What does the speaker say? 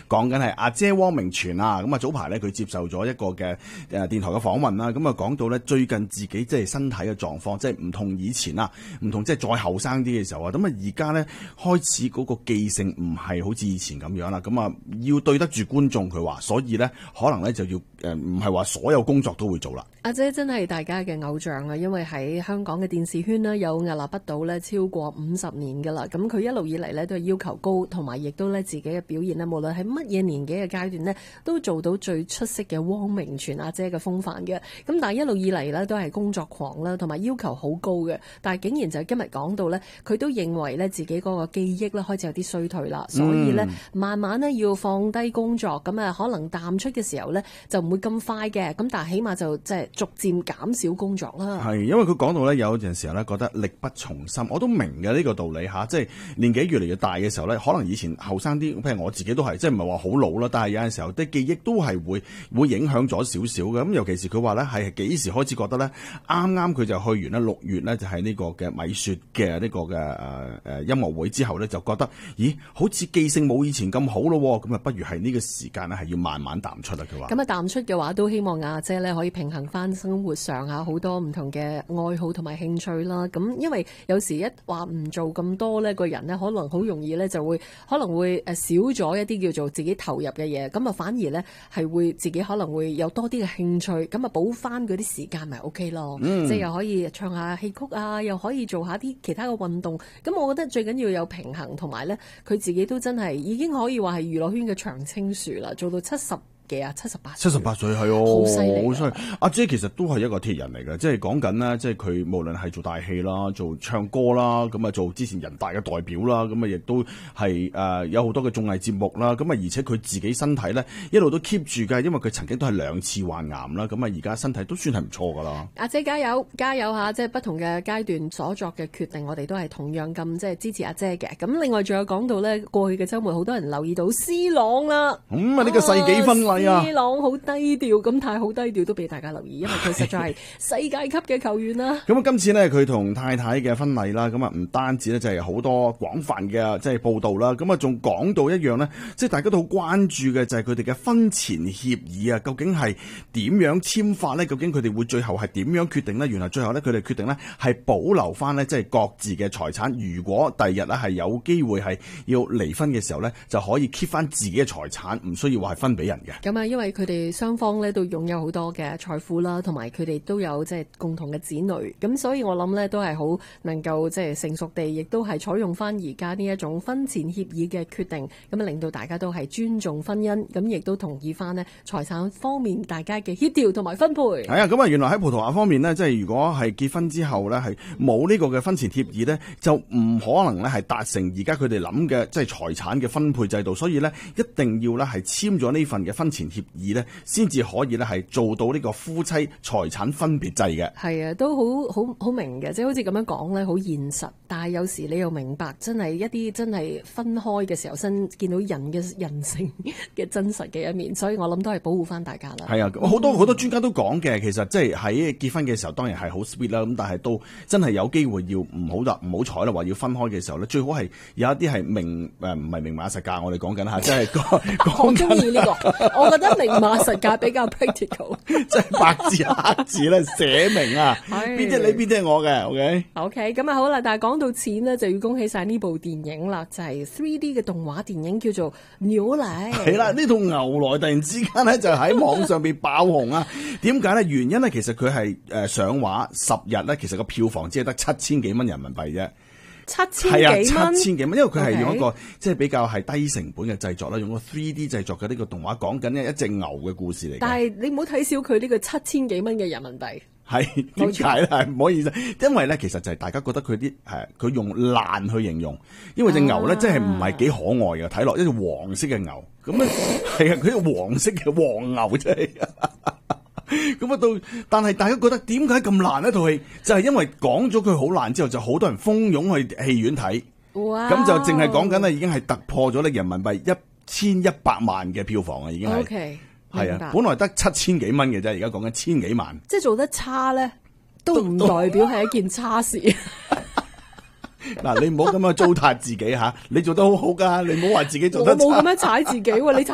講緊係阿姐汪明荃啊。咁啊早排咧佢接受咗一個嘅電台嘅訪問啦，咁啊講到咧最近自己即係身體嘅狀況，即係唔同以前啊，唔同即係再後生啲嘅時候啊。咁啊而家咧開始嗰個記性唔係好似以前咁樣啦，咁啊要對得住觀眾佢話，所以咧可能咧就要唔係話所有工作都會做啦。 阿姐真係大家嘅偶像啊，因為喺香港嘅電視圈呢，有屹立不倒咧超過50年噶啦。咁佢一路以嚟咧都係要求高，同埋亦都咧自己嘅表現呢，無論喺乜嘢年紀嘅階段呢，都做到最出色嘅汪明荃阿姐嘅風範嘅。咁但係一路以嚟呢，都係工作狂啦，同埋要求好高嘅。但係竟然就今日講到呢，佢都認為呢自己嗰個記憶咧開始有啲衰退啦，所以呢，慢慢呢要放低工作，咁啊可能淡出嘅時候呢，就唔會咁快嘅。咁但係起碼就即係逐漸減少工作啦。 係，因為佢講到咧，有陣時候咧覺得力不從心，我都明嘅呢個道理嚇。即係年紀越嚟越大嘅時候咧，可能以前後生啲，譬如我自己都係，即係唔係話好老啦，但係有陣時候啲記憶都係會影響咗少少嘅。咁尤其是佢話咧係幾時開始覺得咧，啱啱佢就去完咧6月咧就係呢個嘅米雪嘅呢個嘅音樂會之後咧，就覺得咦好似記性冇以前咁好咯，咁啊不如係呢個時間咧係要慢慢淡出啦。佢話咁啊淡出嘅話，都希望阿姐咧可以平衡翻生活上下好多唔同嘅愛好同埋興趣啦。咁因為有時一話唔做咁多咧，個人咧可能好容易咧就會可能會少咗一啲叫做自己投入嘅嘢，咁啊反而咧係會自己可能會有多啲嘅興趣，咁啊補翻嗰啲時間咪 OK 咯。即係又可以唱下戲曲啊，又可以做下啲其他嘅運動。咁我覺得最緊要有平衡，同埋咧佢自己都真係已經可以話係娛樂圈嘅長青樹啦，做到78歲係好犀利，好犀利。阿姐其實都係一個鐵人嚟嘅，即係講緊啦，即係佢無論係做大戲啦，做唱歌啦，咁啊做之前人大嘅代表啦，咁啊亦都係有好多嘅綜藝節目啦，咁啊而且佢自己身體咧一路都 keep 住㗎，因為佢曾經都係2次患癌啦，咁啊而家身體都算係唔錯㗎啦。 阿姐加油加油嚇！即係不同嘅階段所作嘅決定，我哋都係同樣咁即係支持阿姐嘅。咁另外仲有講到咧，過去嘅週末好多人留意到 C 朗啦， 呢個世紀婚禮 C 朗好低調，咁但係好低調都俾大家留意，因為佢實在係世界級嘅球員啦。 咁啊，今次呢，佢同太太嘅婚禮啦，咁啊唔單止咧就係好多廣泛嘅即係報道啦，咁啊仲講到一樣呢，即係大家都好關注嘅就係佢哋嘅婚前協議啊，究竟係點樣簽發呢？究竟佢哋會最後係點樣決定呢？原來最後呢，佢哋決定呢係保留翻呢，即係各自嘅財產。如果第日呢係有機會係要離婚嘅時候呢，就可以 keep 翻自己嘅財產，唔需要話係分俾人嘅。 咁啊，因為佢哋雙方咧都擁有好多嘅財富啦，同埋佢哋都有即係共同嘅子女，咁所以我諗咧都係好能夠即係成熟地，亦都係採用翻而家呢一種婚前協議嘅決定，咁啊令到大家都係尊重婚姻，咁亦都同意翻呢財產方面大家嘅協調同埋分配。 係啊，咁啊原來喺葡萄牙方面呢，即係如果係結婚之後呢，係冇呢個嘅婚前協議呢，就唔可能呢係達成而家佢哋諗嘅即係財產嘅分配制度，所以呢，一定要呢係簽咗呢份嘅婚前協議呢，先至可以咧係做到呢個夫妻財產分別制嘅。係啊，都好明嘅，即係好似咁樣講咧，好現實。但係有時你又明白，真係一啲真係分開嘅時候，先見到人嘅人性嘅真實嘅一面。所以我諗都係保護翻大家啦。係啊， 好多專家都講嘅，其實即係喺結婚嘅時候，當然係好 sweet 啦。咁但係都真係有機會要唔好彩啦，話要分開嘅時候咧，最好係有一啲係唔係明碼實價。我哋講緊嚇，即係我中意呢個，我覺得明碼實價比較 practical， 即係白字黑字咧寫明啊，邊啲你邊啲係我嘅 OK 咁啊好啦，但係講到錢呢，就要恭喜晒呢部電影啦，就係 3D 嘅動畫電影叫做《牛來》。 係啦，呢套牛來突然之間咧就喺網上邊爆紅啊！點解咧？原因咧其實佢係上畫10日咧，其實個票房只係得7000幾蚊人民幣啫。 7000幾蚊，7000 幾蚊，因為佢係用一個即係比較係低成本嘅製作啦，用個 3D 製作嘅呢個動畫，講緊一隻牛嘅故事嚟。 但係你唔好睇少佢呢個7000幾蚊嘅人民幣。 係點解咧？唔好意思，因為咧其實就係大家覺得佢啲佢用爛去形容，因為隻牛咧真係唔係幾可愛嘅，睇落一隻黃色嘅牛，咁咧係啊，佢係黃色嘅黃牛真係。咁啊但係大家覺得點解咁爛呢套戲？就係因為講咗佢好爛之後，就好多人蜂擁去戲院睇，咁就淨係講緊咧已經係突破咗咧人民幣1100萬嘅票房啊，已經係。 Okay. 係啊，本來得7000幾蚊嘅啫，而家講緊千幾萬。 即係做得差咧，都唔代表係一件差事。 嗱，你唔好咁樣糟蹋自己吓，你做得好好噶，你唔好話自己做得差。 我冇咁樣踩自己喎，你。